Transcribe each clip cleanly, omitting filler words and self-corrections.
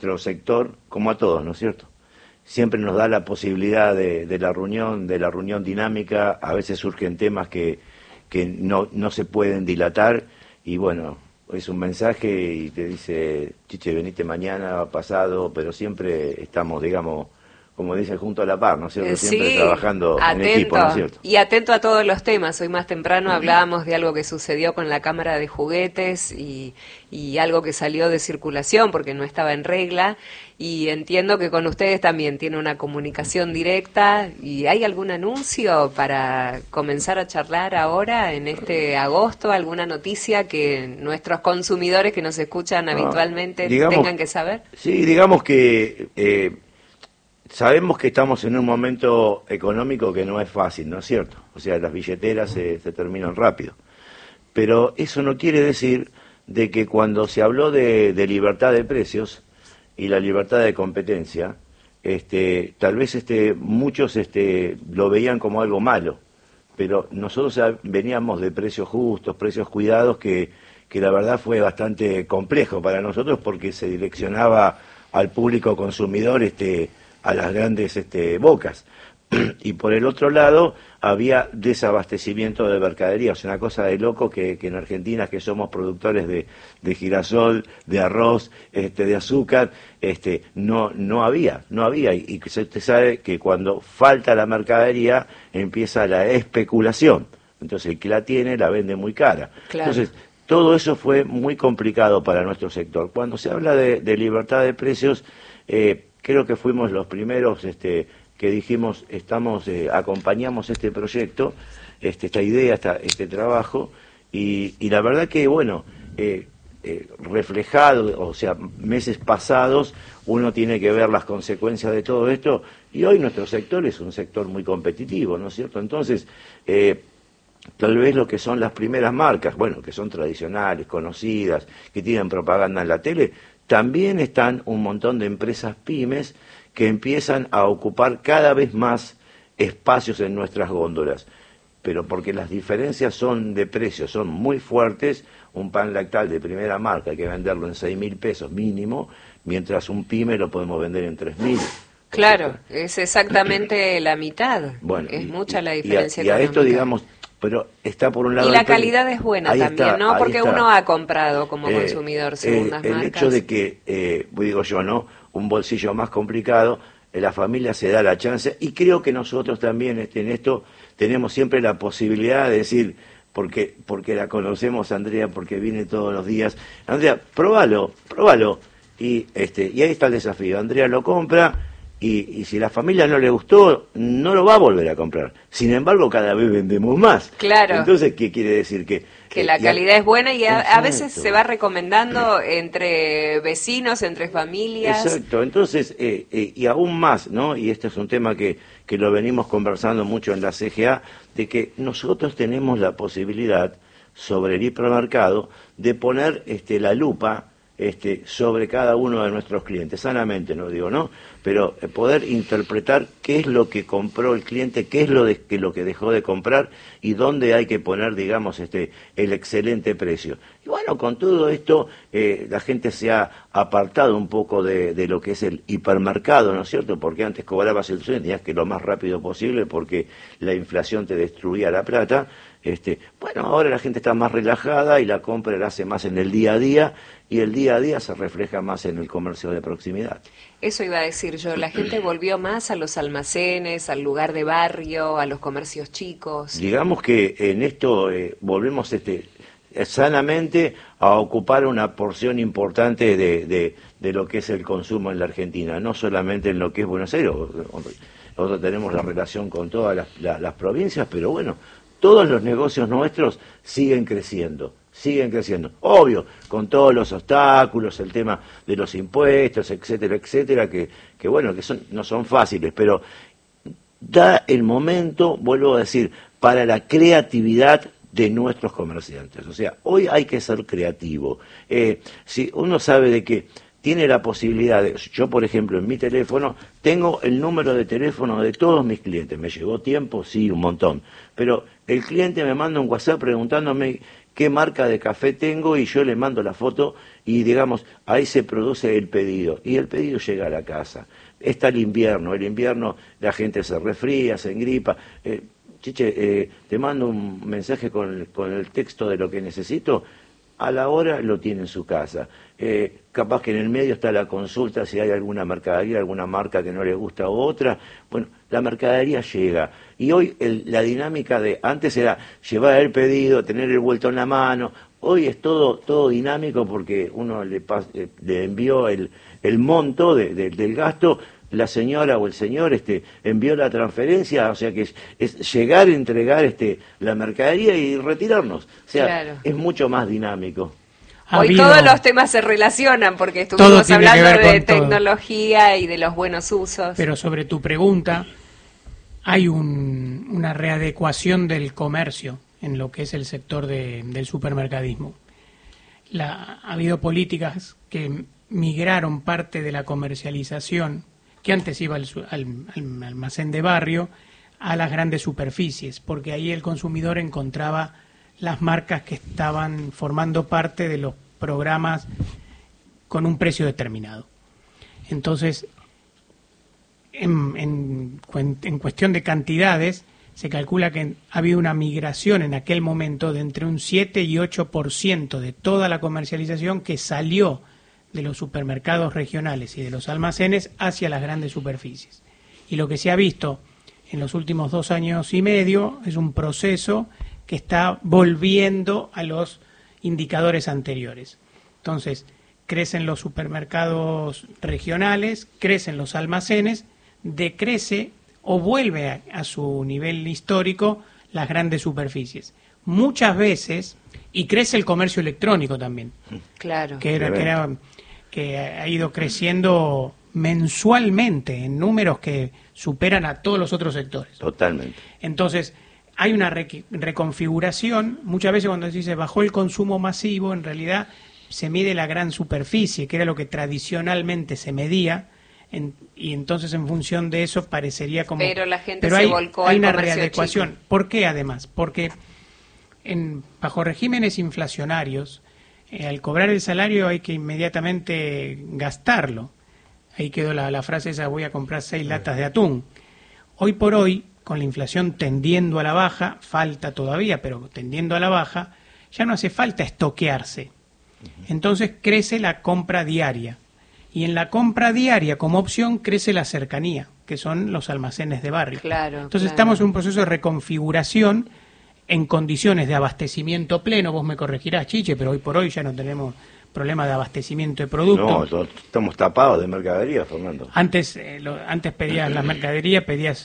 nuestro sector, como a todos, ¿no es cierto? Siempre nos da la posibilidad de la reunión dinámica. A veces surgen temas que no se pueden dilatar, y bueno, es un mensaje y te dice, Chiche, venite mañana, pasado, pero siempre estamos, digamos, como dice, junto a la par, ¿no es cierto? Siempre Sí, trabajando en equipo, ¿no es cierto? y atento a todos los temas. Hoy más temprano hablábamos de algo que sucedió con la Cámara de Juguetes y algo que salió de circulación porque no estaba en regla, y entiendo que con ustedes también tiene una comunicación directa. ¿Y hay algún anuncio para comenzar a charlar ahora en este agosto? ¿Alguna noticia que nuestros consumidores que nos escuchan habitualmente tengan que saber? Sí, digamos que sabemos que estamos en un momento económico que no es fácil, ¿no es cierto? O sea, las billeteras se terminan rápido. Pero eso no quiere decir de que cuando se habló de libertad de precios y la libertad de competencia, tal vez muchos lo veían como algo malo. Pero nosotros veníamos de precios justos, precios cuidados, que la verdad fue bastante complejo para nosotros porque se direccionaba al público consumidor a las grandes bocas. Y por el otro lado había desabastecimiento de mercadería. O sea, una cosa de loco que en Argentina, que somos productores de girasol, de arroz, de azúcar, no había. Y usted sabe que cuando falta la mercadería empieza la especulación. Entonces el que la tiene la vende muy cara. Claro. Entonces todo eso fue muy complicado para nuestro sector. Cuando se habla de libertad de precios, creo que fuimos los primeros que dijimos, acompañamos este proyecto, esta idea, este trabajo, y la verdad que, bueno, reflejado, o sea, meses pasados, uno tiene que ver las consecuencias de todo esto, y hoy nuestro sector es un sector muy competitivo, ¿no es cierto? Entonces, tal vez lo que son las primeras marcas, bueno, que son tradicionales, conocidas, que tienen propaganda en la tele, también están un montón de empresas pymes que empiezan a ocupar cada vez más espacios en nuestras góndolas, pero porque las diferencias son de precios, son muy fuertes. Un pan lactal de primera marca hay que venderlo en 6.000 pesos mínimo, mientras un pyme lo podemos vender en 3.000. Claro, es exactamente la mitad. Bueno, es mucha la diferencia y a esto, económica. digamos, pero está por un lado... Y la calidad es buena también, está, ¿no? Porque está. uno ha comprado como consumidor segundas el marcas. hecho de que, digo yo, ¿no?, un bolsillo más complicado, la familia se da la chance, y creo que nosotros también en esto tenemos siempre la posibilidad de decir, porque la conocemos, Andrea, porque viene todos los días, Andrea, próbalo, y ahí está el desafío. Andrea lo compra, y si la familia no le gustó, no lo va a volver a comprar. Sin embargo, cada vez vendemos más. Claro. Entonces, ¿qué quiere decir? Que la calidad es buena, y a veces Exacto. se va recomendando entre vecinos, entre familias. Exacto. Entonces, y aún más, ¿no? Y este es un tema que lo venimos conversando mucho en la CGA, de que nosotros tenemos la posibilidad sobre el hipermercado de poner la lupa sobre cada uno de nuestros clientes, sanamente, no digo, ¿no? Pero poder interpretar qué es lo que compró el cliente, qué es lo que dejó de comprar, y dónde hay que poner, digamos, el excelente precio. Y bueno, con todo esto, la gente se ha apartado un poco de lo que es el hipermercado, ¿no es cierto? Porque antes cobrabas el sueldo y tenías que ir lo más rápido posible porque la inflación te destruía la plata. Bueno, ahora la gente está más relajada y la compra la hace más en el día a día, y el día a día se refleja más en el comercio de proximidad. Eso iba a decir yo, la gente volvió más a los almacenes, al lugar de barrio, a los comercios chicos. Digamos que en esto volvemos sanamente a ocupar una porción importante de lo que es el consumo en la Argentina, no solamente en lo que es Buenos Aires. Nosotros tenemos la relación con todas las provincias, pero bueno, todos los negocios nuestros siguen creciendo. Obvio, con todos los obstáculos, el tema de los impuestos, etcétera, que bueno, no son fáciles, pero da el momento, vuelvo a decir, para la creatividad de nuestros comerciantes. O sea, hoy hay que ser creativo. Si uno sabe de que tiene la posibilidad yo, por ejemplo, en mi teléfono tengo el número de teléfono de todos mis clientes. ¿Me llevó tiempo? Sí, un montón. Pero el cliente me manda un WhatsApp preguntándome qué marca de café tengo y yo le mando la foto y digamos, ahí se produce el pedido y el pedido llega a la casa. Está el invierno la gente se resfría, se engripa. Chiche, te mando un mensaje con el texto de lo que necesito, a la hora lo tiene en su casa. Capaz que en el medio está la consulta si hay alguna mercadería, alguna marca que no le gusta u otra. Bueno, la mercadería llega. Y hoy la dinámica de, antes era llevar el pedido, tener el vuelto en la mano. Hoy es todo dinámico porque uno le envió el monto del gasto, la señora o el señor envió la transferencia, o sea que es llegar, entregar la mercadería y retirarnos. O sea, claro, es mucho más dinámico. Hoy todos los temas se relacionan porque estuvimos hablando de tecnología y de los buenos usos. Pero sobre tu pregunta, hay una readecuación del comercio en lo que es el sector del supermercadismo. Ha habido políticas que migraron parte de la comercialización, que antes iba al almacén de barrio, a las grandes superficies, porque ahí el consumidor encontraba las marcas que estaban formando parte de los programas con un precio determinado. Entonces, en cuestión de cantidades, se calcula que ha habido una migración en aquel momento de entre un 7 y 8% de toda la comercialización que salió de los supermercados regionales y de los almacenes hacia las grandes superficies. Y lo que se ha visto en los últimos 2 años y medio es un proceso que está volviendo a los indicadores anteriores. Entonces, crecen los supermercados regionales, crecen los almacenes, decrece o vuelve a su nivel histórico las grandes superficies. Muchas veces, y crece el comercio electrónico también. Claro. Que ha ido creciendo mensualmente en números que superan a todos los otros sectores. Totalmente. Entonces, hay una reconfiguración. Muchas veces cuando se dice bajó el consumo masivo, en realidad se mide la gran superficie, que era lo que tradicionalmente se medía, y entonces en función de eso parecería como... Pero la gente se volcó al comercio chico. Hay una readecuación. ¿Por qué además? Porque bajo regímenes inflacionarios, al cobrar el salario hay que inmediatamente gastarlo. Ahí quedó la frase esa, voy a comprar 6 latas de atún. Hoy por hoy, con la inflación tendiendo a la baja, falta todavía, pero tendiendo a la baja, ya no hace falta estoquearse. Entonces crece la compra diaria. Y en la compra diaria como opción crece la cercanía, que son los almacenes de barrio. Claro, entonces estamos en un proceso de reconfiguración en condiciones de abastecimiento pleno. Vos me corregirás, Chiche, pero hoy por hoy ya no tenemos problema de abasteciendo de productos. No, estamos tapados de mercadería, Fernando. Antes pedías la mercadería, pedías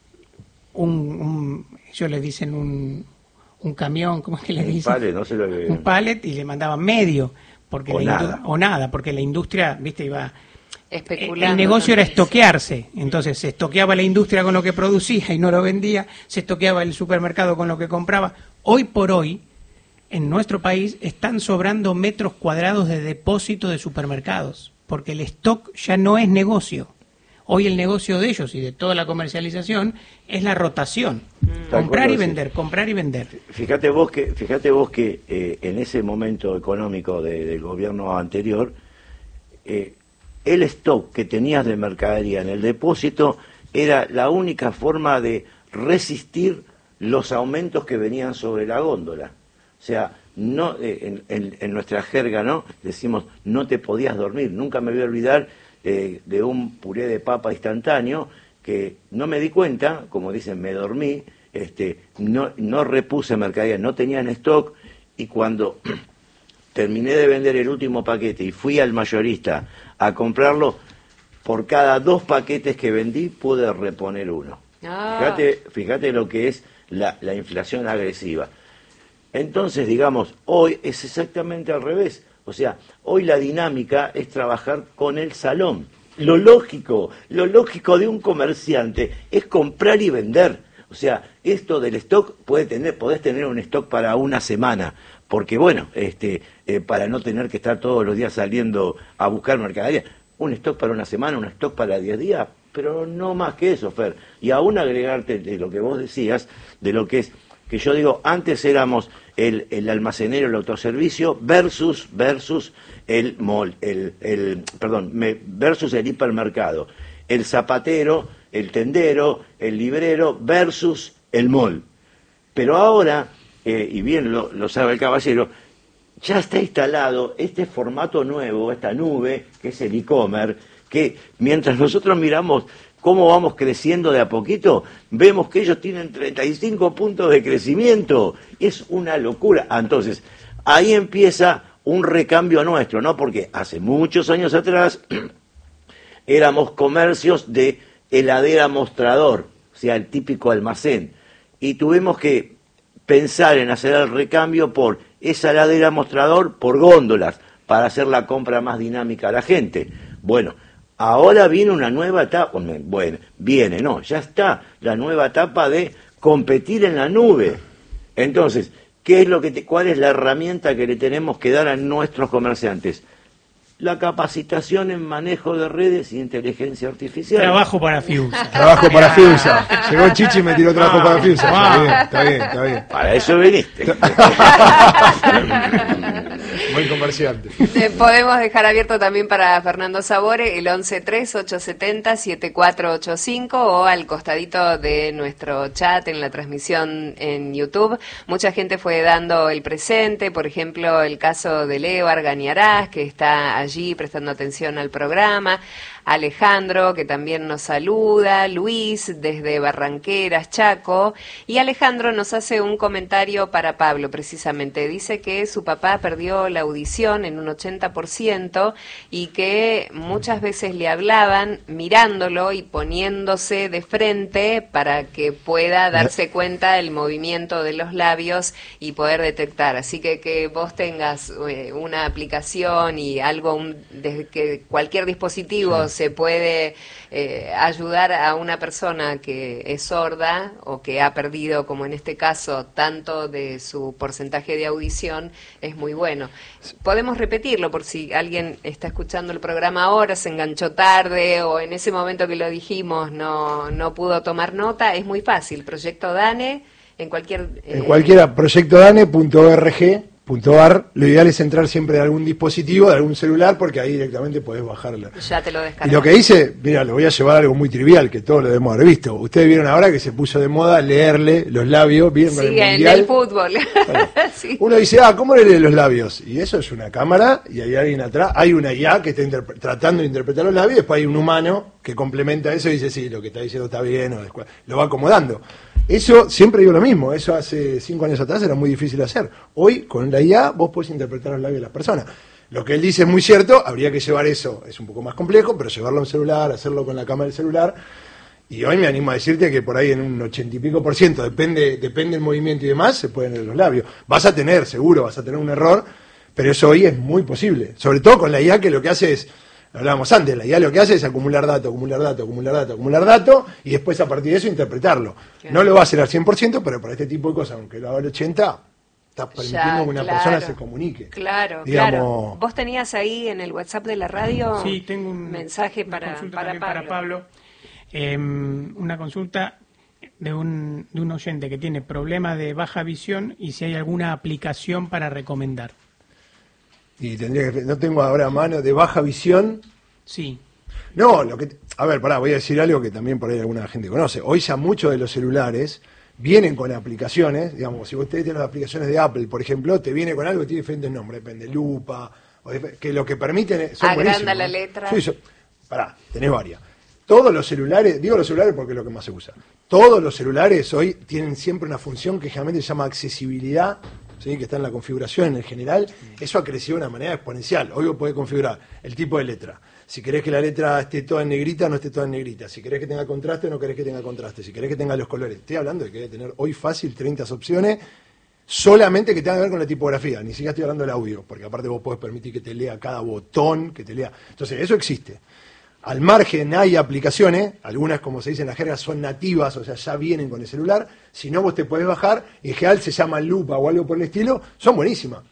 ellos le dicen un camión, ¿cómo es que le dicen? Pallet, no sé lo que... Un pallet, y le mandaban medio, porque nada, porque la industria, viste, iba especulando. El negocio era estoquearse, entonces se estoqueaba la industria con lo que producía y no lo vendía, se estoqueaba el supermercado con lo que compraba. Hoy por hoy, en nuestro país, están sobrando metros cuadrados de depósito de supermercados, porque el stock ya no es negocio. Hoy el negocio de ellos y de toda la comercialización es la rotación. Comprar y vender, comprar y vender. Fíjate vos que en ese momento económico del gobierno anterior, el stock que tenías de mercadería en el depósito era la única forma de resistir los aumentos que venían sobre la góndola. O sea, no en nuestra jerga, ¿no? Decimos, no te podías dormir. Nunca me voy a olvidar de un puré de papa instantáneo que no me di cuenta, como dicen, me dormí, no repuse mercadería, no tenía en stock, y cuando terminé de vender el último paquete y fui al mayorista a comprarlo, por cada 2 paquetes que vendí pude reponer uno. Fíjate lo que es la inflación agresiva. Entonces, digamos, hoy es exactamente al revés. O sea, hoy la dinámica es trabajar con el salón. Lo lógico de un comerciante es comprar y vender. O sea, esto del stock podés tener un stock para una semana, porque bueno, para no tener que estar todos los días saliendo a buscar mercadería. Un stock para una semana, un stock para 10 días, pero no más que eso, Fer. Y aún agregarte de lo que vos decías, de lo que es, que yo digo, antes éramos el almacenero, el autoservicio versus el mall, versus el hipermercado, el zapatero, el tendero, el librero versus el mall. Pero ahora, y bien lo sabe el caballero, ya está instalado este formato nuevo, esta nube, que es el e-commerce, que mientras nosotros miramos cómo vamos creciendo de a poquito, vemos que ellos tienen 35 puntos de crecimiento. Es una locura. Entonces, ahí empieza un recambio nuestro, ¿no? Porque hace muchos años atrás éramos comercios de heladera mostrador, o sea, el típico almacén. Y tuvimos que pensar en hacer el recambio por esa heladera mostrador, por góndolas, para hacer la compra más dinámica a la gente. Bueno, ahora viene una nueva etapa, ya está la nueva etapa de competir en la nube. Entonces, ¿cuál es la herramienta que le tenemos que dar a nuestros comerciantes? La capacitación en manejo de redes y inteligencia artificial. Trabajo para Fiusa. Trabajo para Fiusa. Llegó Chichi y me tiró trabajo para Fiusa. Está bien. Para eso viniste. Muy comerciante. Podemos dejar abierto también para Fernando Sabore el 113870-7485 o al costadito de nuestro chat en la transmisión en YouTube. Mucha gente fue dando el presente, por ejemplo, el caso de Leo Arganiarás, que está allí prestando atención al programa. Alejandro, que también nos saluda, Luis, desde Barranqueras, Chaco, y Alejandro nos hace un comentario para Pablo, precisamente. Dice que su papá perdió la audición en un 80% y que muchas veces le hablaban mirándolo y poniéndose de frente para que pueda darse cuenta del movimiento de los labios y poder detectar. Así que vos tengas una aplicación y algo, desde que cualquier dispositivo se puede ayudar a una persona que es sorda o que ha perdido, como en este caso, tanto de su porcentaje de audición, es muy bueno. Podemos repetirlo por si alguien está escuchando el programa ahora, se enganchó tarde o en ese momento que lo dijimos no pudo tomar nota. Es muy fácil, Proyecto DANE, en cualquiera, proyectodane.org. Lo ideal es entrar siempre de algún dispositivo, de algún celular, porque ahí directamente podés bajarla. Ya te lo descargas. Y lo que dice, mira, lo voy a llevar a algo muy trivial, que todos lo debemos haber visto. Ustedes vieron ahora que se puso de moda leerle los labios, vieron con el mundial. Sí, en el fútbol. Bueno, sí. Uno dice, ¿cómo le lee los labios? Y eso es una cámara, y hay alguien atrás, hay una IA que está tratando de interpretar los labios, después hay un humano que complementa eso y dice, sí, lo que está diciendo está bien, o lo va acomodando. Eso, siempre digo lo mismo, eso hace 5 años atrás era muy difícil de hacer. Hoy, con la IA, vos podés interpretar los labios de las personas. Lo que él dice es muy cierto, habría que llevar eso, es un poco más complejo, pero llevarlo a un celular, hacerlo con la cámara del celular. Y hoy me animo a decirte que por ahí en un 80 y pico %, depende del movimiento y demás, se pueden leer los labios. Vas a tener un error, pero eso hoy es muy posible. Sobre todo con la IA, que lo que hace es, lo hablábamos antes, la IA lo que hace es acumular datos, y después a partir de eso interpretarlo. Claro. No lo va a hacer al 100%, pero para este tipo de cosas, aunque lo haga al 80%, está permitiendo que una persona se comunique. Claro, claro. ¿Vos tenías ahí en el WhatsApp de la radio? Sí, tengo un mensaje para Pablo. Una consulta de un oyente que tiene problemas de baja visión y si hay alguna aplicación para recomendar. Y no tengo ahora a mano, de baja visión. Sí. No, voy a decir algo que también por ahí alguna gente conoce. Hoy ya muchos de los celulares vienen con aplicaciones, digamos, si ustedes tienen las aplicaciones de Apple, por ejemplo, te viene con algo que tiene diferentes nombres, depende, lupa, que lo que permiten son agranda la letra. Sí, tenés varias. Todos los celulares, digo los celulares porque es lo que más se usa, todos los celulares hoy tienen siempre una función que generalmente se llama accesibilidad, ¿sí? Que está en la configuración en el general. Eso ha crecido de una manera exponencial. Hoy vos podés configurar el tipo de letra. Si querés que la letra esté toda en negrita, no esté toda en negrita. Si querés que tenga contraste, no querés que tenga contraste. Si querés que tenga los colores. Estoy hablando de que debe tener hoy fácil 30 opciones, solamente que tengan que ver con la tipografía. Ni siquiera estoy hablando del audio, porque aparte vos podés permitir que te lea cada botón, que te lea. Entonces, eso existe. Al margen hay aplicaciones, algunas como se dice en la jerga son nativas, o sea, ya vienen con el celular, si no vos te podés bajar, y en general se llama lupa o algo por el estilo, son buenísimas.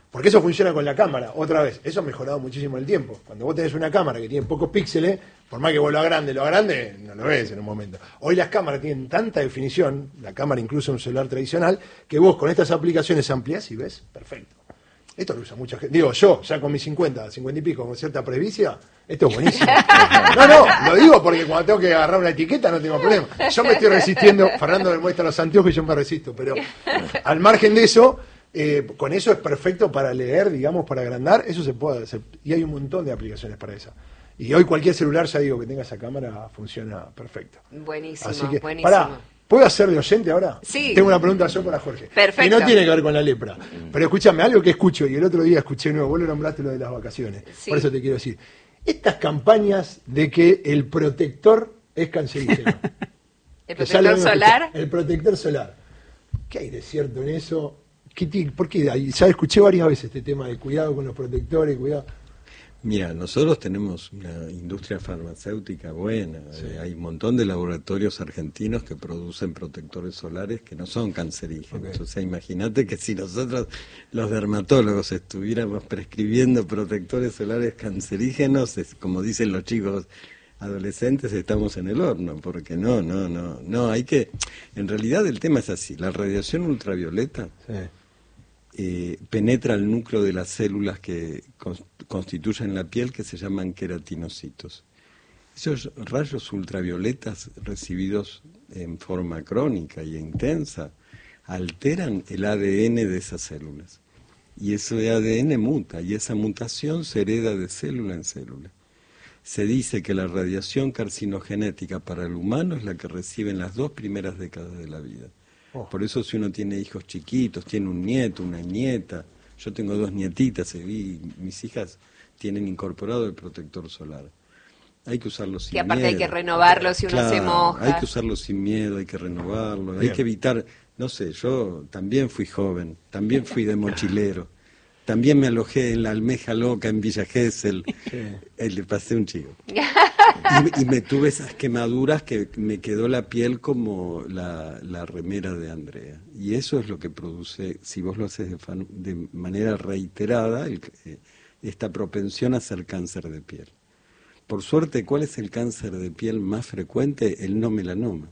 Porque eso funciona con la cámara, otra vez, eso ha mejorado muchísimo el tiempo. Cuando vos tenés una cámara que tiene pocos píxeles, por más que vos lo agrande, no lo ves en un momento. Hoy las cámaras tienen tanta definición, la cámara incluso en un celular tradicional, que vos con estas aplicaciones amplias y ves perfecto. Esto lo usa mucha gente. Digo, yo, ya con mis 50 y pico, con cierta presbicia, esto es buenísimo. No, lo digo porque cuando tengo que agarrar una etiqueta no tengo problema. Yo me estoy resistiendo, Fernando me muestra los anteojos y yo me resisto, pero al margen de eso, con eso es perfecto para leer, digamos, para agrandar, eso se puede hacer. Y hay un montón de aplicaciones para eso. Y hoy cualquier celular, ya digo, que tenga esa cámara, funciona perfecto. Buenísimo, así que, buenísimo. Pará, ¿puedo hacer de oyente ahora? Sí. Tengo una pregunta yo para Jorge. Perfecto. Y no tiene que ver con la lepra. Pero escúchame, algo que escucho, y el otro día escuché nuevo, vos lo nombraste lo de las vacaciones. Sí. Por eso te quiero decir. Estas campañas de que el protector es cancerígeno. ¿El Que ya lo protector hemos solar? escuchado. El protector solar. ¿Qué hay de cierto en eso? ¿Por qué? Ya escuché varias veces este tema de cuidado con los protectores, cuidado. Mira, nosotros tenemos una industria farmacéutica buena, Sí. Hay un montón de laboratorios argentinos que producen protectores solares que no son cancerígenos. Okay. O sea, imagínate que si nosotros, los dermatólogos, estuviéramos prescribiendo protectores solares cancerígenos, como dicen los chicos adolescentes, estamos en el horno, porque no, hay que... En realidad el tema es así, la radiación ultravioleta... Sí. Penetra el núcleo de las células que constituyen la piel, que se llaman queratinocitos. Esos rayos ultravioletas recibidos en forma crónica y intensa alteran el ADN de esas células. Y ese ADN muta, y esa mutación se hereda de célula en célula. Se dice que la radiación carcinogenética para el humano es la que recibe en las 2 primeras décadas de la vida. Por eso si uno tiene hijos chiquitos, tiene un nieto, una nieta, yo tengo 2 nietitas y mis hijas tienen incorporado el protector solar. Hay que usarlo sin miedo. Y aparte hay que renovarlo si uno se moja. Hay que usarlo sin miedo, hay que renovarlo, Bien. hay que evitar, no sé, yo también fui joven, también fui de mochilero, también me alojé en la Almeja Loca en Villa Gesell, le pasé un chico. Y me tuve esas quemaduras que me quedó la piel como la remera de Andrea. Y eso es lo que produce, si vos lo haces de manera reiterada, esta propensión a hacer cáncer de piel. Por suerte, ¿cuál es el cáncer de piel más frecuente? El no melanoma.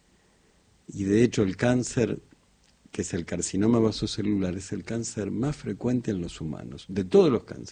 Y de hecho el cáncer, que es el carcinoma vasocelular, es el cáncer más frecuente en los humanos, de todos los cánceres.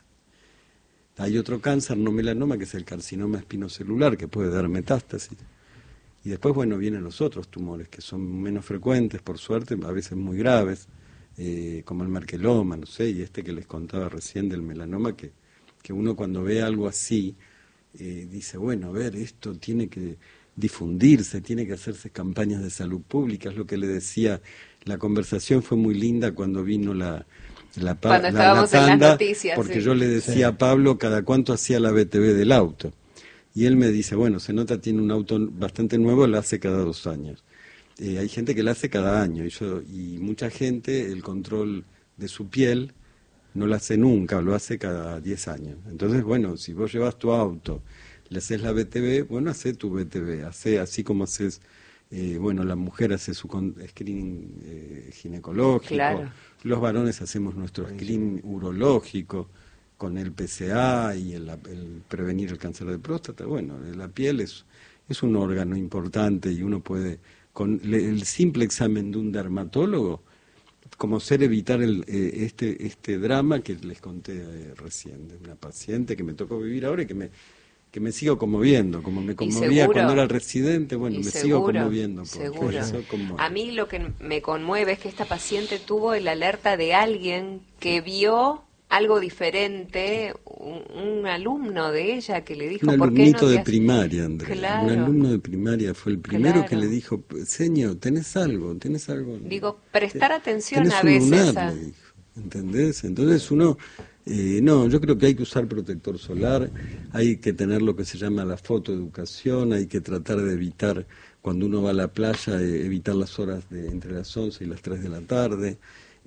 Hay otro cáncer, no melanoma, que es el carcinoma espinocelular, que puede dar metástasis. Y después, bueno, vienen los otros tumores, que son menos frecuentes, por suerte, a veces muy graves, como el marqueloma, no sé, y este que les contaba recién del melanoma, que uno cuando ve algo así, dice, bueno, a ver, esto tiene que difundirse, tiene que hacerse campañas de salud pública, es lo que le decía, la conversación fue muy linda cuando vino cuando estábamos en las noticias, porque sí. yo le decía a Pablo cada cuánto hacía la BTV del auto. Y él me dice, bueno, se nota tiene un auto bastante nuevo, la hace cada 2 años. Hay gente que la hace cada año, y mucha gente el control de su piel no lo hace nunca, lo hace cada 10 años. Entonces, bueno, si vos llevas tu auto, le haces la BTV, bueno, hace tu BTV, hace así como haces... bueno, la mujer hace su screening ginecológico, Claro. Los varones hacemos nuestro screening urológico con el PSA y el prevenir el cáncer de próstata. Bueno, la piel es un órgano importante y uno puede, con el simple examen de un dermatólogo, como ser evitar este drama que les conté recién, de una paciente que me tocó vivir ahora y que me sigo conmoviendo, como me conmovía seguro, cuando era residente, bueno, y me seguro, sigo conmoviendo. Seguro. Eso conmueve. A mí lo que me conmueve es que esta paciente tuvo el alerta de alguien que vio algo diferente, un alumno de ella que le dijo, Un ¿por qué alumnito no te de has-?" primaria, Andrea. Claro. Un alumno de primaria fue el primero Claro. que le dijo, señor, ¿tenés algo? Digo, prestar atención tenés a un veces lunar, le dijo. ¿Entendés? Entonces uno... no, yo creo que hay que usar protector solar, hay que tener lo que se llama la fotoeducación, hay que tratar de evitar, cuando uno va a la playa, evitar las horas entre las 11 y las 3 de la tarde.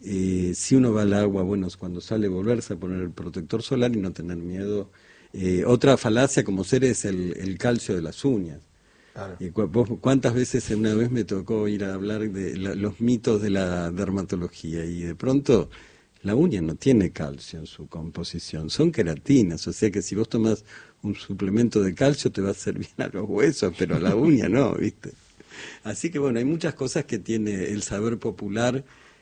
Si uno va al agua, bueno, cuando sale volverse a poner el protector solar y no tener miedo. Otra falacia como ser es el calcio de las uñas. Claro. ¿Cuántas veces una vez me tocó ir a hablar de los mitos de la dermatología? Y de pronto La uña no tiene calcio en su composición, son queratinas, o sea que si vos tomás un suplemento de calcio te va a hacer bien a los huesos, pero a la uña no, ¿viste? Así que bueno, hay muchas cosas que tiene el saber popular,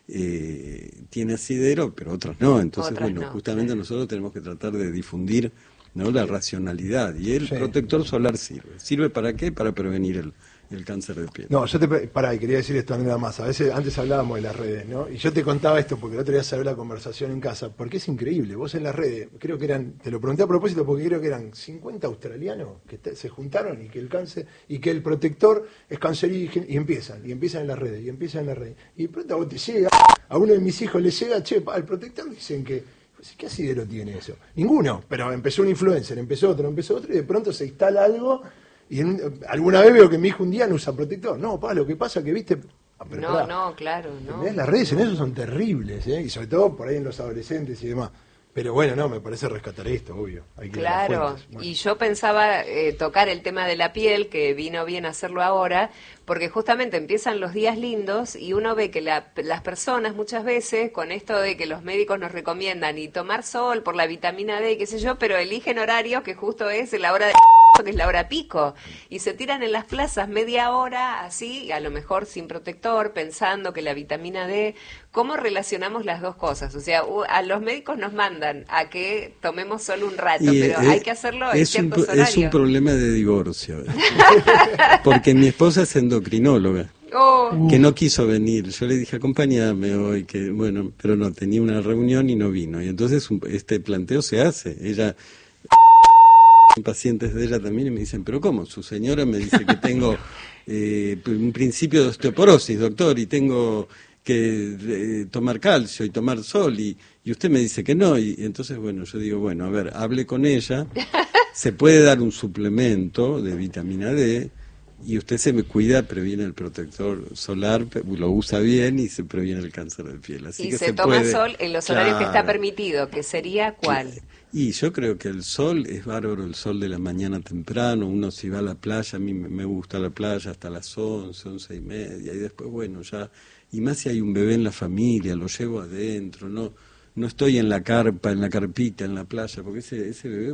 tiene asidero, pero otras no. Entonces, Otras bueno, no, justamente claro. nosotros tenemos que tratar de difundir, ¿no?, la racionalidad. Y el protector solar sirve. ¿Sirve para qué? Para prevenir el cáncer de piel. No, pará, y quería decir esto, Andrea, más. A veces, antes hablábamos de las redes, ¿no? Y yo te contaba esto porque el otro día salió la conversación en casa, porque es increíble. Vos en las redes, creo que eran, te lo pregunté a propósito porque creo que eran 50 australianos que se juntaron y que el cáncer, y que el protector es cancerígeno, y empiezan en las redes, Y de pronto a vos te llega, a uno de mis hijos le llega, che, el protector dicen que, ¿qué asidero tiene eso? Ninguno, pero empezó un influencer, empezó otro, y de pronto se instala algo. Y alguna vez veo que mi hijo un día no usa protector. No, lo que pasa que, viste... Claro, no. Las redes en eso son terribles, ¿eh? Y sobre todo por ahí en los adolescentes y demás. Pero bueno, no, me parece rescatar esto, obvio. Hay que ver las Claro, fuentes. Bueno. y yo pensaba tocar el tema de la piel, que vino bien hacerlo ahora, porque justamente empiezan los días lindos y uno ve que las personas muchas veces, con esto de que los médicos nos recomiendan y tomar sol por la vitamina D, qué sé yo, pero eligen horarios que justo es la hora de que es la hora pico, y se tiran en las plazas media hora así, a lo mejor sin protector, pensando que la vitamina D. ¿Cómo relacionamos las dos cosas? O sea, a los médicos nos mandan a que tomemos solo un rato, pero hay que hacerlo en ciertos horarios. Es un problema de divorcio, porque mi esposa es endocrinóloga, que no quiso venir. Yo le dije, acompáñame hoy, que bueno, pero no, tenía una reunión y no vino. Y entonces este planteo se hace. Ella... pacientes de ella también y me dicen, pero ¿cómo? Su señora me dice que tengo un principio de osteoporosis, doctor, y tengo que tomar calcio y tomar sol, y usted me dice que no, y entonces, bueno, yo digo, bueno, a ver, hable con ella, se puede dar un suplemento de vitamina D, y usted se me cuida, previene el protector solar, lo usa bien y se previene el cáncer de piel. Así y que se toma puede, sol en los horarios que está claro. permitido, que sería ¿cuál? Y yo creo que el sol es bárbaro, el sol de la mañana temprano. Uno si va a la playa, a mí me gusta la playa hasta las 11, 11:30, y después, bueno, ya, y más si hay un bebé en la familia, lo llevo adentro, no estoy en la carpa, en la carpita, en la playa, porque ese bebé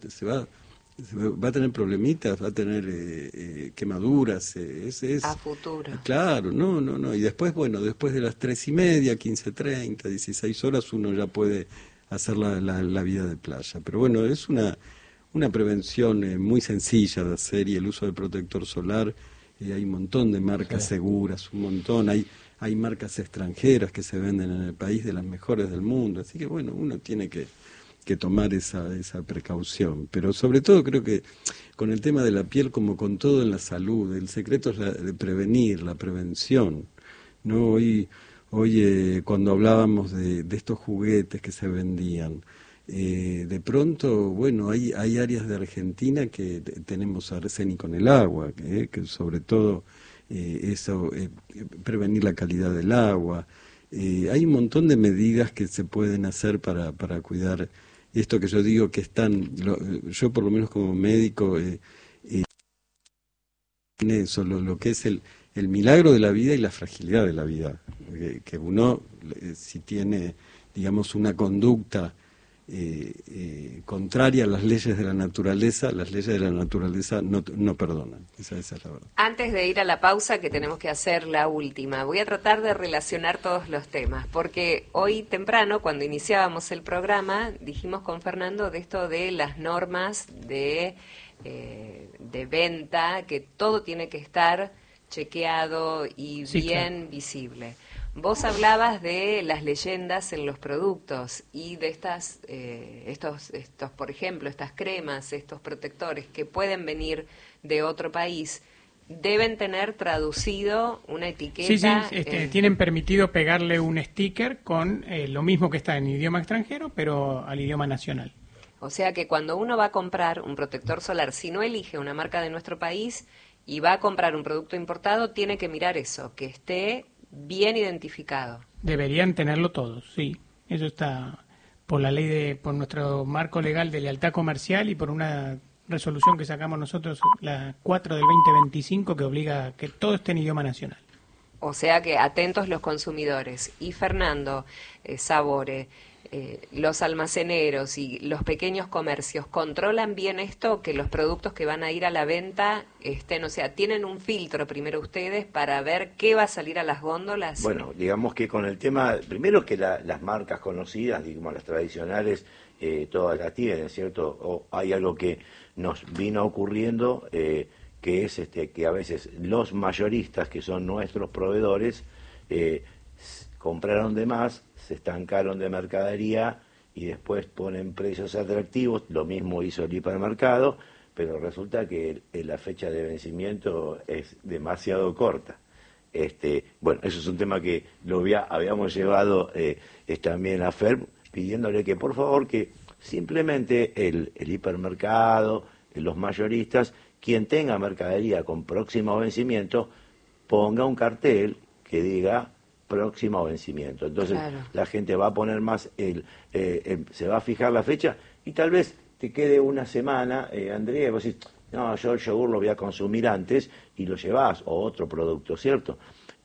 va a tener problemitas, va a tener quemaduras, A futuro. Claro, no, y después, bueno, después de las 3:30, 15:30, 16 horas, uno ya puede hacer la vida de playa. Pero bueno, es una prevención muy sencilla de hacer, y el uso del protector solar, hay un montón de marcas seguras, un montón, hay marcas extranjeras que se venden en el país, de las mejores del mundo, así que bueno, uno tiene que tomar esa precaución. Pero sobre todo creo que con el tema de la piel, como con todo en la salud, el secreto es de prevenir, la prevención, ¿no? Hoy cuando hablábamos de estos juguetes que se vendían, de pronto, bueno, hay áreas de Argentina que tenemos arsénico en el agua, que sobre todo eso, prevenir la calidad del agua. Hay un montón de medidas que se pueden hacer para cuidar esto que yo digo que yo por lo menos como médico, eso, lo que es el milagro de la vida y la fragilidad de la vida, que uno, si tiene, digamos, una conducta contraria a las leyes de la naturaleza no perdonan. Esa es la verdad. Antes de ir a la pausa, que tenemos que hacer la última, voy a tratar de relacionar todos los temas, porque hoy temprano, cuando iniciábamos el programa, dijimos con Fernando de esto de las normas de venta, que todo tiene que estar chequeado y bien visible. Vos hablabas de las leyendas en los productos y de estos, por ejemplo, estas cremas, estos protectores que pueden venir de otro país, deben tener traducido una etiqueta. Sí, tienen permitido pegarle un sticker con lo mismo que está en idioma extranjero, pero al idioma nacional. O sea que cuando uno va a comprar un protector solar, si no elige una marca de nuestro país y va a comprar un producto importado, tiene que mirar eso, que esté bien identificado. Deberían tenerlo todos, sí. Eso está por la ley por nuestro marco legal de lealtad comercial y por una resolución que sacamos nosotros, la 4 del 2025, que obliga a que todo esté en idioma nacional. O sea que atentos los consumidores. Y Fernando Sabore, los almaceneros y los pequeños comercios, ¿controlan bien esto? Que los productos que van a ir a la venta estén, o sea, ¿tienen un filtro primero ustedes para ver qué va a salir a las góndolas? Bueno, digamos que con el tema, primero que las marcas conocidas, digamos las tradicionales, todas las tienen, ¿cierto? O hay algo que nos vino ocurriendo, que es que a veces los mayoristas, que son nuestros proveedores, compraron de más, se estancaron de mercadería y después ponen precios atractivos. Lo mismo hizo el hipermercado, pero resulta que la fecha de vencimiento es demasiado corta. Bueno, eso es un tema que habíamos llevado también a FER, pidiéndole que por favor que simplemente el hipermercado, los mayoristas, quien tenga mercadería con próximo vencimiento, ponga un cartel que diga próximo vencimiento. Entonces claro, la gente va a poner más, se va a fijar la fecha y tal vez te quede una semana, Andrea, y vos decís, no, yo el yogur lo voy a consumir antes y lo llevás, o otro producto, ¿cierto?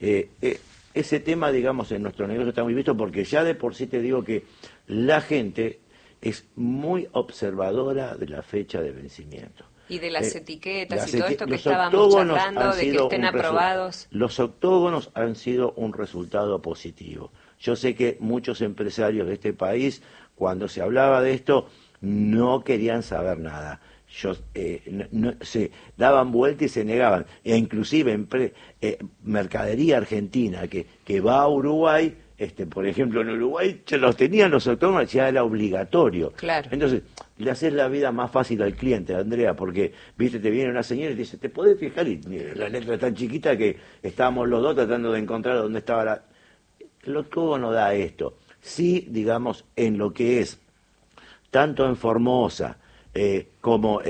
Ese tema, digamos, en nuestro negocio está muy visto porque ya de por sí te digo que la gente es muy observadora de la fecha de vencimiento. Y de las etiquetas y todo esto que estábamos charlando, de que estén aprobados. Los octógonos han sido un resultado positivo. Yo sé que muchos empresarios de este país, cuando se hablaba de esto, no querían saber nada. Se daban vuelta y se negaban. E inclusive mercadería argentina que va a Uruguay, por ejemplo, en Uruguay ya los tenían los octógonos, ya era obligatorio. Claro. Entonces, le haces la vida más fácil al cliente, Andrea, porque, viste, te viene una señora y te dice, ¿te podés fijar? Y la letra es tan chiquita que estábamos los dos tratando de encontrar dónde estaba la... El octógono da esto. Sí, digamos, en lo que es, tanto en Formosa como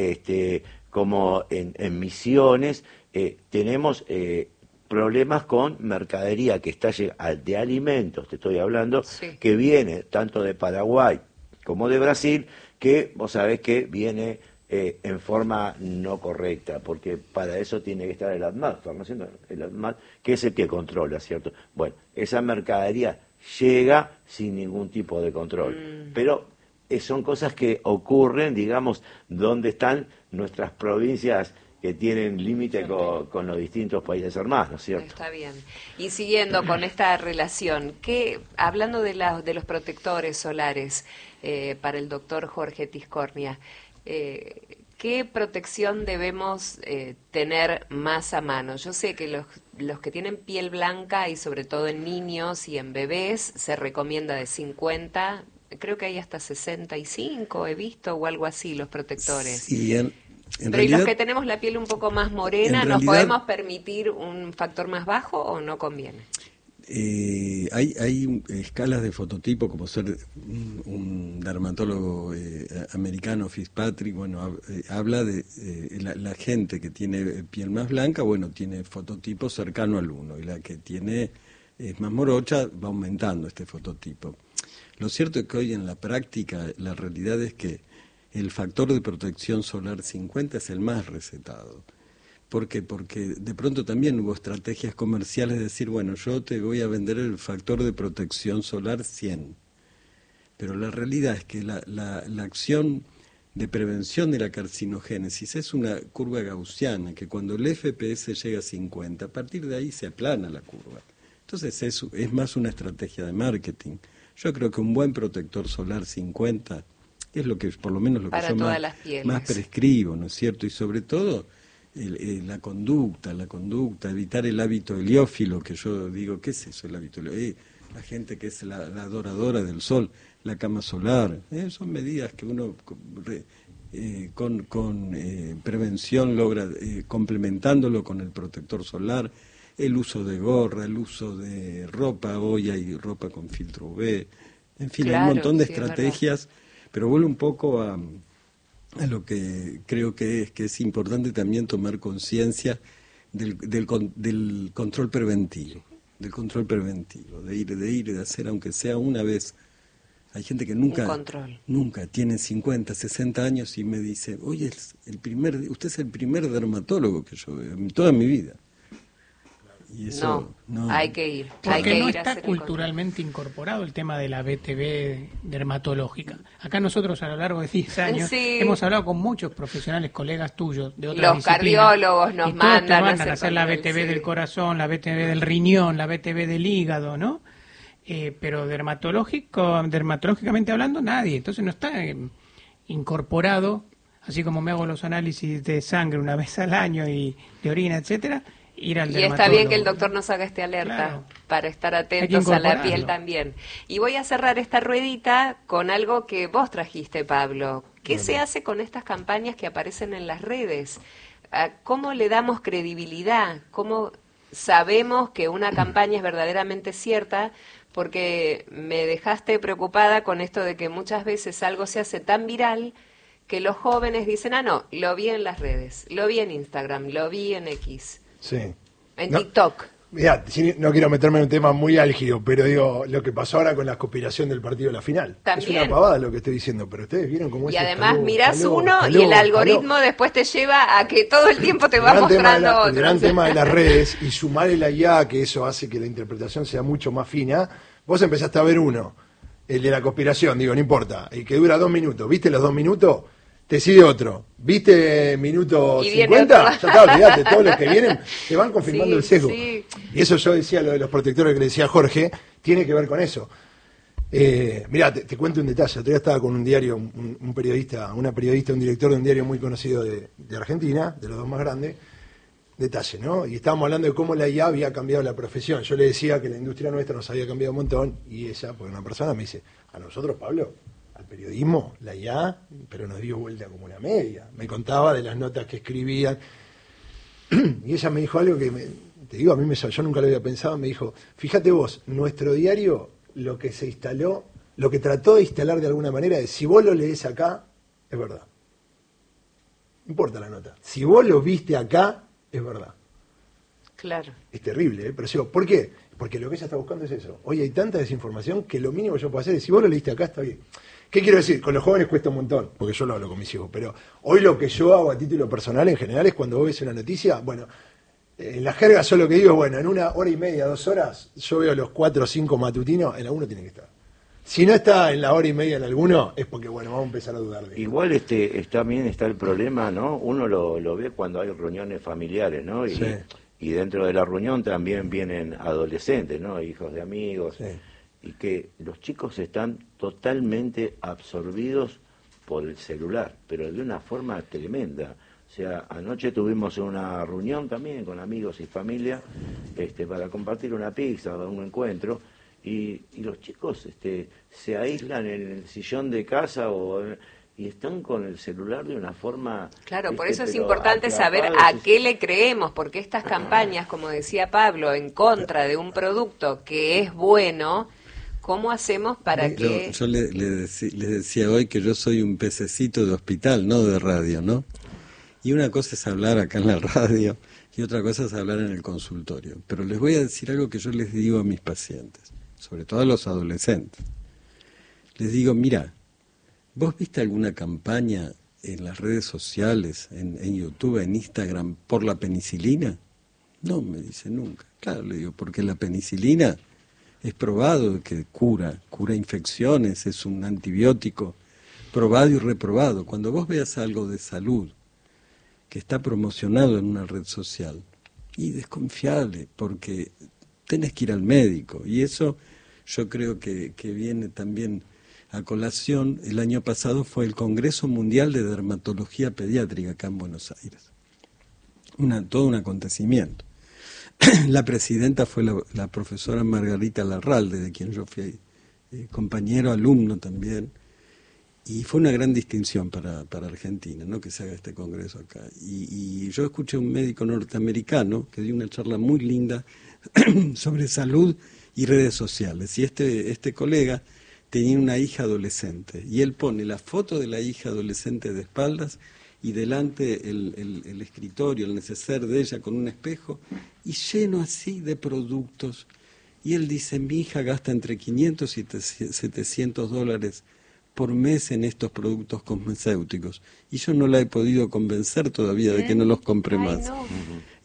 en Misiones, tenemos... problemas con mercadería que está de alimentos, te estoy hablando, sí, que viene tanto de Paraguay como de Brasil, que vos sabés que viene en forma no correcta, porque para eso tiene que estar el ADMAT, el ADMAT, que es el que controla, ¿cierto? Bueno, esa mercadería llega sin ningún tipo de control, pero son cosas que ocurren, digamos, donde están nuestras provincias que tienen límite con los distintos países hermanos, ¿cierto? Está bien. Y siguiendo con esta relación, hablando de los protectores solares para el doctor Jorge Tiscornia, ¿qué protección debemos tener más a mano? Yo sé que los que tienen piel blanca y sobre todo en niños y en bebés se recomienda de 50, creo que hay hasta 65, he visto, o algo así, los protectores. Sí, pero realidad, ¿y los que tenemos la piel un poco más morena, nos podemos permitir un factor más bajo o no conviene? Hay escalas de fototipo, como ser un dermatólogo americano, Fitzpatrick, bueno, habla de la gente que tiene piel más blanca, bueno, tiene fototipo cercano al 1, y la que es más morocha va aumentando este fototipo. Lo cierto es que hoy en la práctica la realidad es que el factor de protección solar 50 es el más recetado. ¿Por qué? Porque de pronto también hubo estrategias comerciales de decir, bueno, yo te voy a vender el factor de protección solar 100. Pero la realidad es que la acción de prevención de la carcinogénesis es una curva gaussiana, que cuando el FPS llega a 50, a partir de ahí se aplana la curva. Entonces es más una estrategia de marketing. Yo creo que un buen protector solar 50 es lo que, por lo menos lo que yo más prescribo, ¿no es cierto? Y sobre todo la conducta, evitar el hábito heliófilo, que yo digo, ¿qué es eso el hábito heliófilo? La gente que es la adoradora del sol, la cama solar, son medidas que uno con prevención logra, complementándolo con el protector solar, el uso de gorra, el uso de ropa, hoy hay ropa con filtro UV, en fin, claro, hay un montón de estrategias. Pero vuelvo un poco a lo que creo que es importante también tomar conciencia del control preventivo, de ir, de hacer, aunque sea una vez. Hay gente que nunca tiene 50, 60 años y me dice, oye, usted es el primer dermatólogo que yo veo en toda mi vida. Y eso, no. Hay que ir. Porque hay que no ir a está hacer el culturalmente incorporado el tema de la BTV dermatológica. Acá nosotros a lo largo de 10 años Sí. hemos hablado con muchos profesionales, colegas tuyos de otras Los disciplinas, cardiólogos nos y todos te mandan mandan a hacer la control, BTV sí. del corazón, la BTV del riñón, la BTV del hígado, ¿no? Pero dermatológicamente hablando, nadie. Entonces no está incorporado, así como me hago los análisis de sangre una vez al año y de orina, etcétera, ir al Y dermatólogo. está bien que el doctor nos haga este alerta Claro. para estar Hay que atentos a la incorporarlo. piel también. Y voy a cerrar esta ruedita con algo que vos trajiste, Pablo. ¿Qué se hace con estas campañas que aparecen en las redes? ¿Cómo le damos credibilidad? ¿Cómo sabemos que una campaña es verdaderamente cierta? Porque me dejaste preocupada con esto de que muchas veces algo se hace tan viral que los jóvenes dicen, no, lo vi en las redes, lo vi en Instagram, lo vi en X. Sí. En No, TikTok. Mirá, no quiero meterme en un tema muy álgido, pero digo, lo que pasó ahora con la conspiración del partido de la final. También. Es una pavada lo que estoy diciendo, pero ustedes vieron cómo es. Y además mirás uno y el algoritmo después te lleva a que todo el tiempo te va mostrando otro. El gran tema de las redes, y sumar el IA, que eso hace que la interpretación sea mucho más fina. Vos empezaste a ver uno, el de la conspiración, digo, no importa, el que dura 2 minutos, ¿viste los 2 minutos? Te sigue otro. ¿Viste minuto Y 50? viene Ya está, olvidate, todos los que vienen te van confirmando Sí, el sesgo. sí. Y eso yo decía, lo de los protectores que le decía Jorge, tiene que ver con eso. Mirá, te cuento un detalle. Otro día estaba con un diario, un periodista, un director de un diario muy conocido de Argentina, de los 2 más grandes. Detalle, ¿no? Y estábamos hablando de cómo la IA había cambiado la profesión. Yo le decía que la industria nuestra nos había cambiado un montón, y ella, porque una persona me dice, a nosotros, Pablo, al periodismo, la IA, pero nos dio vuelta como una media. Me contaba de las notas que escribían. Y ella me dijo algo que, te digo, yo nunca lo había pensado, me dijo, fíjate vos, nuestro diario, lo que se instaló, lo que trató de instalar de alguna manera es, si vos lo lees acá, es verdad. No importa la nota. Si vos lo viste acá, es verdad. Claro. Es terrible, pero digo, ¿por qué? Porque lo que ella está buscando es eso. Hoy hay tanta desinformación que lo mínimo que yo puedo hacer es, si vos lo leíste acá, está bien. ¿Qué quiero decir? Con los jóvenes cuesta un montón, porque yo lo hablo con mis hijos, pero hoy lo que yo hago a título personal en general es cuando vos ves una noticia, bueno, en la jerga yo lo que digo es, bueno, en 1 hora y media, 2 horas, yo veo los 4 o 5 matutinos, en alguno tiene que estar. Si no está en la hora y media en alguno, es porque, bueno, vamos a empezar a dudar de él. Igual también está el problema, ¿no? Uno lo ve cuando hay reuniones familiares, ¿no? Sí. Y dentro de la reunión también vienen adolescentes, ¿no? Hijos de amigos. Sí. Y que los chicos están totalmente absorbidos por el celular, pero de una forma tremenda. O sea, anoche tuvimos una reunión también con amigos y familia para compartir una pizza, un encuentro, y los chicos se aíslan en el sillón de casa y están con el celular de una forma... Claro, por ¿viste? eso es Pero importante saber atrapados. a qué le creemos, porque estas campañas, como decía Pablo, en contra de un producto que es bueno, ¿cómo hacemos para que...? Yo le decía hoy que yo soy un pececito de hospital, no de radio, ¿no? Y una cosa es hablar acá en la radio y otra cosa es hablar en el consultorio. Pero les voy a decir algo que yo les digo a mis pacientes, sobre todo a los adolescentes. Les digo, mira, ¿vos viste alguna campaña en las redes sociales, en YouTube, en Instagram, por la penicilina? No, me dice, nunca. Claro, le digo, porque la penicilina es probado que cura infecciones, es un antibiótico probado y reprobado. Cuando vos veas algo de salud que está promocionado en una red social, y desconfiable, porque tenés que ir al médico, y eso yo creo que viene también a colación. El año pasado fue el Congreso Mundial de Dermatología Pediátrica acá en Buenos Aires, todo un acontecimiento. La presidenta fue la profesora Margarita Larralde, de quien yo fui compañero, alumno también, y fue una gran distinción para Argentina, ¿no?, que se haga este congreso acá. Y yo escuché a un médico norteamericano que dio una charla muy linda sobre salud y redes sociales, y este colega tenía una hija adolescente, y él pone la foto de la hija adolescente de espaldas y delante el escritorio, el neceser de ella con un espejo, y lleno así de productos. Y él dice, mi hija gasta entre 500 y 700 dólares por mes en estos productos cosméticos, y yo no la he podido convencer todavía de que no los compre más. No.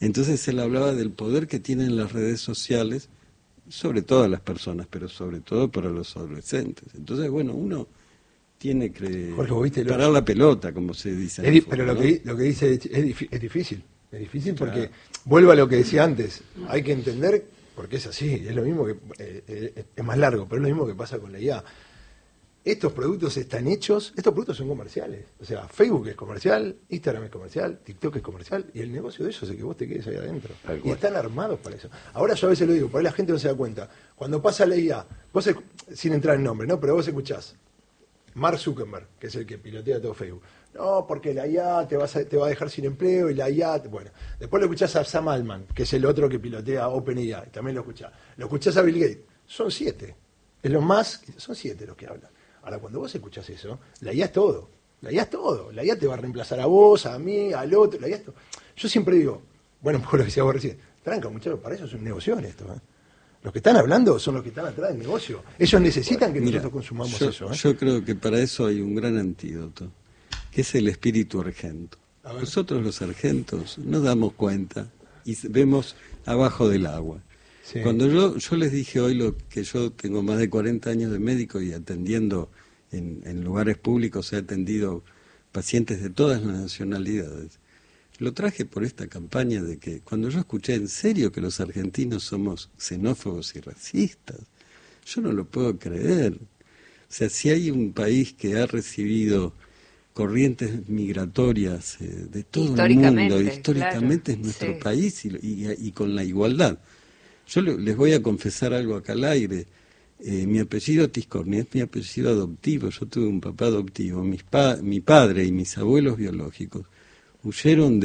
Entonces él hablaba del poder que tienen las redes sociales sobre todas las personas, pero sobre todo para los adolescentes. Entonces, bueno, uno tiene que Jorge, ¿vos viste parar la pelota, como se dice. En el fútbol, pero ¿no? lo que dice es difícil. Es difícil porque, vuelvo a lo que decía antes, hay que entender, porque es así, es lo mismo que, es más largo, pero es lo mismo que pasa con la IA. Estos productos están hechos, estos productos son comerciales. O sea, Facebook es comercial, Instagram es comercial, TikTok es comercial, y el negocio de ellos es que vos te quedes ahí adentro. Y están armados para eso. Ahora yo a veces lo digo, por ahí la gente no se da cuenta. Cuando pasa la IA, vos, sin entrar en nombre, ¿no? Pero vos escuchás Mark Zuckerberg, que es el que pilotea todo Facebook. No, porque la IA te va a dejar sin empleo y la IA... Bueno, después lo escuchás a Sam Altman, que es el otro que pilotea OpenAI, también lo escuchás. Lo escuchás a Bill Gates, son 7. Es lo más... Son 7 los que hablan. Ahora, cuando vos escuchás eso, la IA es todo. La IA es todo. La IA te va a reemplazar a vos, a mí, al otro. La IA es todo. Yo siempre digo, bueno, por lo que decía vos recién, tranca, muchachos, para eso es un negocio esto, ¿eh? Los que están hablando son los que están atrás del negocio. Ellos necesitan que nosotros consumamos eso. Yo creo que para eso hay un gran antídoto, que es el espíritu argento. Nosotros los argentos nos damos cuenta y vemos abajo del agua. Sí. Cuando yo les dije hoy lo que yo tengo más de 40 años de médico y atendiendo en lugares públicos, he atendido pacientes de todas las nacionalidades. Lo traje por esta campaña de que cuando yo escuché en serio que los argentinos somos xenófobos y racistas, yo no lo puedo creer. O sea, si hay un país que ha recibido corrientes migratorias de todo el mundo, históricamente claro, es nuestro país y con la igualdad. Yo les voy a confesar algo acá al aire. Mi apellido Tiscornia es mi apellido adoptivo. Yo tuve un papá adoptivo. Mi padre y mis abuelos biológicos huyeron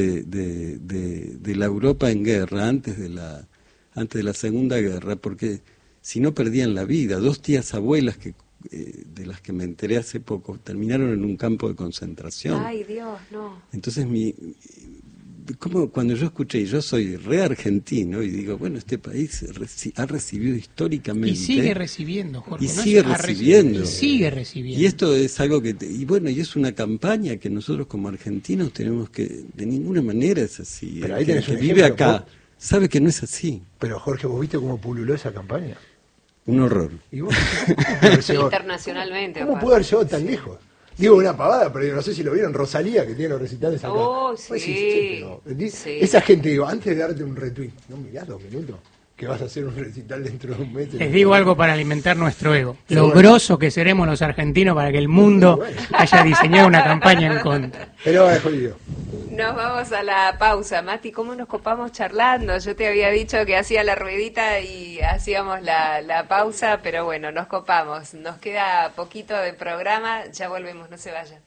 de la Europa en guerra antes de la Segunda Guerra, porque si no perdían la vida. 2 tías abuelas de las que me enteré hace poco terminaron en un campo de concentración. Ay, Dios, no. Entonces cuando yo escuché, y yo soy re argentino, y digo, bueno, este país ha recibido históricamente... Y sigue recibiendo, Jorge. Y sigue recibiendo. Y sigue recibiendo. Y esto es algo que... y bueno, y es una campaña que nosotros como argentinos tenemos que... De ninguna manera es así. Pero ahí el que vive acá sabe que no es así. Pero Jorge, ¿vos viste cómo pululó esa campaña? Un horror. ¿Y vos? Internacionalmente. ¿Cómo pudo haber llegado tan lejos? Digo una pavada, pero yo no sé si lo vieron, Rosalía, que tiene los recitales acá. Oh, sí. Pues sí. Esa gente, digo, antes de darte un retweet, no mirás 2 minutos, que vas a hacer un recital dentro de un mes. Les digo algo para alimentar nuestro ego. Lo grosso que seremos los argentinos para que el mundo haya diseñado una campaña en contra. Pero es jodido. Nos vamos a la pausa. Mati, ¿cómo nos copamos charlando? Yo te había dicho que hacía la ruedita y hacíamos la pausa, pero bueno, nos copamos. Nos queda poquito de programa, ya volvemos, no se vayan.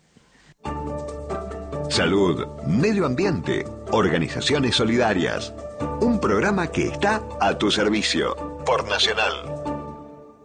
Salud, medio ambiente, organizaciones solidarias. Un programa que está a tu servicio por Nacional.